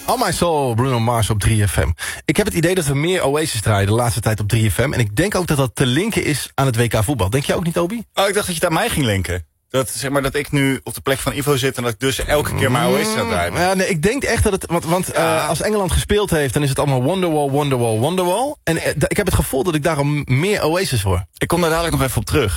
All My Soul, Bruno Mars op 3FM. Ik heb het idee dat we meer Oasis draaien de laatste tijd op 3FM. En ik denk ook dat dat te linken is aan het WK voetbal. Denk jij ook niet, Obi? Oh, ik dacht dat je het aan mij ging linken. Dat, zeg maar, dat ik nu op de plek van Ivo zit en dat ik dus elke keer maar Oasis zou draaien. Ja, nee, ik denk echt dat het... Want als Engeland gespeeld heeft, dan is het allemaal Wonderwall, Wonderwall, Wonderwall. En ik heb het gevoel dat ik daarom meer Oasis hoor. Ik kom daar dadelijk nog even op terug.